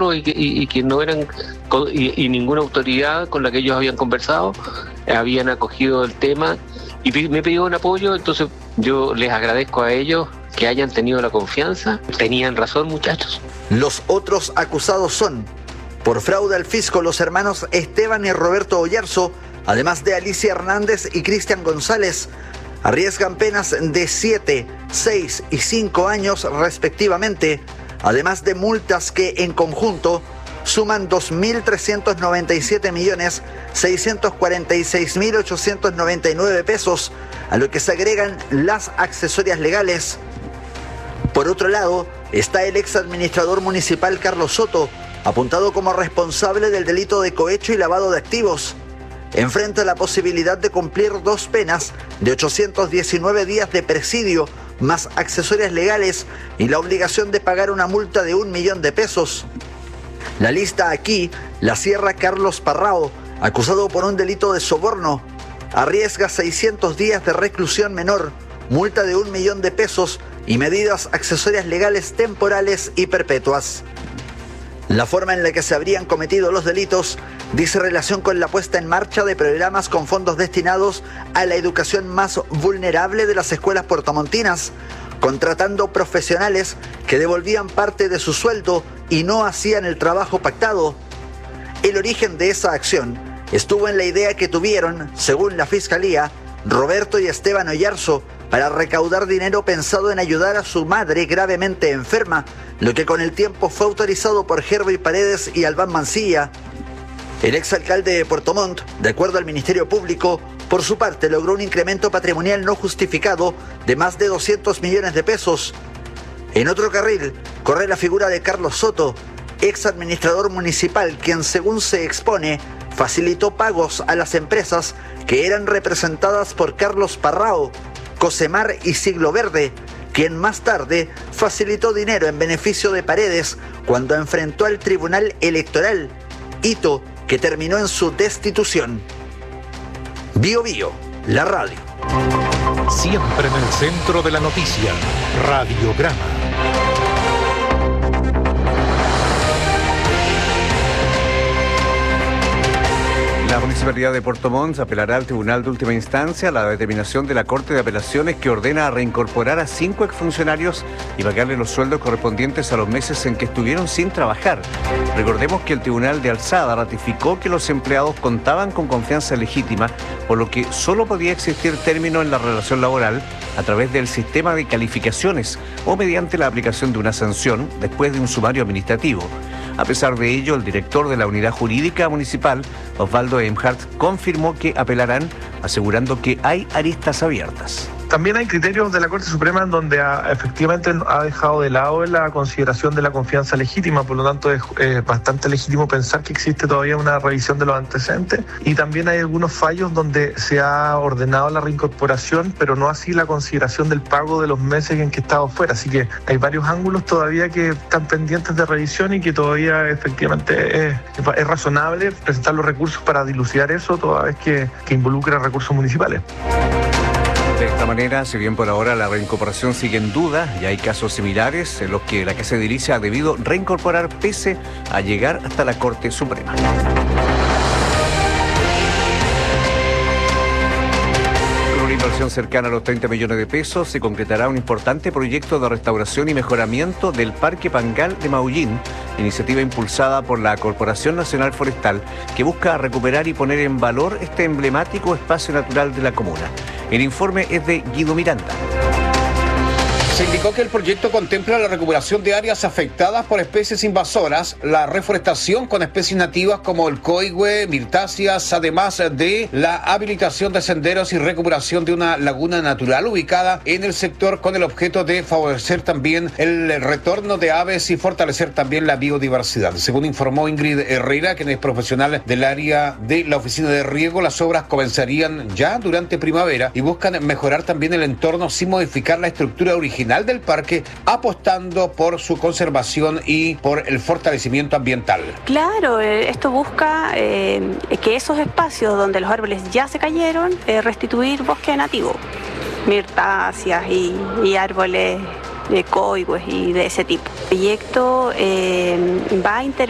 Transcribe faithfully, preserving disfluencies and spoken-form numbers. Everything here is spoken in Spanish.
solos y que, y, y que no eran, y, y ninguna autoridad con la que ellos habían conversado habían acogido el tema y me pidieron apoyo. Entonces yo les agradezco a ellos que hayan tenido la confianza. Tenían razón, muchachos. Los otros acusados son, por fraude al fisco, los hermanos Esteban y Roberto Oyarzo, además de Alicia Hernández y Cristian González. Arriesgan penas de siete, seis y cinco años respectivamente, además de multas que en conjunto suman dos mil trescientos noventa y siete millones seiscientos cuarenta y seis mil ochocientos noventa y nueve pesos, a lo que se agregan las accesorias legales. Por otro lado, está el ex administrador municipal Carlos Soto, apuntado como responsable del delito de cohecho y lavado de activos. Enfrenta la posibilidad de cumplir dos penas de ochocientos diecinueve días de presidio, más accesorias legales y la obligación de pagar una multa de un millón de pesos. La lista aquí la cierra Carlos Parrao, acusado por un delito de soborno. Arriesga seiscientos días de reclusión menor, multa de un millón de pesos y medidas accesorias legales temporales y perpetuas. La forma en la que se habrían cometido los delitos dice relación con la puesta en marcha de programas con fondos destinados a la educación más vulnerable de las escuelas puertomontinas, contratando profesionales que devolvían parte de su sueldo y no hacían el trabajo pactado. El origen de esa acción estuvo en la idea que tuvieron, según la Fiscalía, Roberto y Esteban Oyarzo, para recaudar dinero pensado en ayudar a su madre gravemente enferma, lo que con el tiempo fue autorizado por Herbie Paredes y Albán Mancilla. El exalcalde de Puerto Montt, de acuerdo al Ministerio Público, por su parte logró un incremento patrimonial no justificado de más de doscientos millones de pesos. En otro carril corre la figura de Carlos Soto, ex administrador municipal, quien, según se expone, facilitó pagos a las empresas que eran representadas por Carlos Parrao, Cosemar y Siglo Verde, quien más tarde facilitó dinero en beneficio de Paredes cuando enfrentó al Tribunal Electoral, hito que terminó en su destitución. Bio Bio, la radio. Siempre en el centro de la noticia, Radiograma. La Municipalidad de Puerto Montt apelará al Tribunal de Última Instancia a la determinación de la Corte de Apelaciones que ordena reincorporar a cinco exfuncionarios y pagarle los sueldos correspondientes a los meses en que estuvieron sin trabajar. Recordemos que el Tribunal de Alzada ratificó que los empleados contaban con confianza legítima, por lo que solo podía existir término en la relación laboral a través del sistema de calificaciones o mediante la aplicación de una sanción después de un sumario administrativo. A pesar de ello, el director de la Unidad Jurídica Municipal, Osvaldo Emhart, confirmó que apelarán, asegurando que hay aristas abiertas. También hay criterios de la Corte Suprema en donde ha, efectivamente ha dejado de lado la consideración de la confianza legítima, por lo tanto es eh, bastante legítimo pensar que existe todavía una revisión de los antecedentes, y también hay algunos fallos donde se ha ordenado la reincorporación, pero no así la consideración del pago de los meses en que estaba fuera, así que hay varios ángulos todavía que están pendientes de revisión y que todavía efectivamente es, es razonable presentar los recursos para dilucidar eso, toda vez que, que involucra recursos municipales. De esta manera, si bien por ahora la reincorporación sigue en duda, y hay casos similares en los que la Casa de Edilicia ha debido reincorporar pese a llegar hasta la Corte Suprema. Con una inversión cercana a los treinta millones de pesos, se concretará un importante proyecto de restauración y mejoramiento del Parque Pangal de Maullín, iniciativa impulsada por la Corporación Nacional Forestal, que busca recuperar y poner en valor este emblemático espacio natural de la comuna. El informe es de Guido Miranda. Se indicó que el proyecto contempla la recuperación de áreas afectadas por especies invasoras, la reforestación con especies nativas como el coigüe, mirtáceas, además de la habilitación de senderos y recuperación de una laguna natural ubicada en el sector con el objeto de favorecer también el retorno de aves y fortalecer también la biodiversidad. Según informó Ingrid Herrera, quien es profesional del área de la oficina de riego, las obras comenzarían ya durante primavera y buscan mejorar también el entorno sin modificar la estructura original del parque, apostando por su conservación y por el fortalecimiento ambiental. Claro, esto busca eh, que esos espacios donde los árboles ya se cayeron, eh, restituir bosque nativo, mirtáceas y, y árboles de coigües y de ese tipo. El proyecto eh, va a intervenir